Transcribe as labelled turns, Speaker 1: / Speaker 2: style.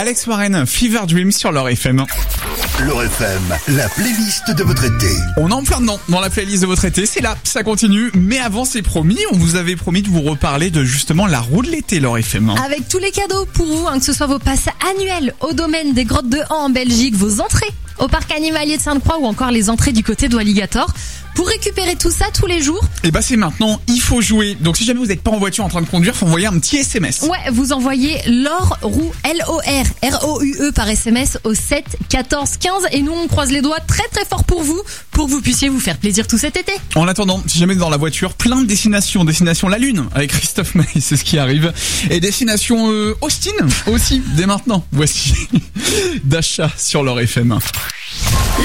Speaker 1: Alex Warren, Fever Dream sur leur FM.
Speaker 2: Leur FM, la playlist de votre été.
Speaker 1: On est en plein dedans dans la playlist de votre été, c'est là, ça continue. Mais avant, c'est promis, on vous avait promis de vous reparler de justement la roue de l'été, leur FM.
Speaker 3: Avec tous les cadeaux pour vous, que ce soit vos passes annuelles au domaine des Grottes de Han en Belgique, vos entrées au parc animalier de Sainte-Croix ou encore les entrées du côté d'Alligator. Pour récupérer tout ça tous les jours,
Speaker 1: et c'est maintenant, il faut jouer. Donc si jamais vous n'êtes pas en voiture en train de conduire, faut envoyer un petit SMS.
Speaker 3: Ouais, vous envoyez LOR roue LOR par SMS au 7 14 15 et nous on croise les doigts très très fort pour que vous puissiez vous faire plaisir tout cet été.
Speaker 1: En attendant, si jamais dans la voiture, plein de destinations, destination la Lune avec Christophe Maé, c'est ce qui arrive, et destination Austin aussi dès maintenant. Voici d'achat sur leur FM.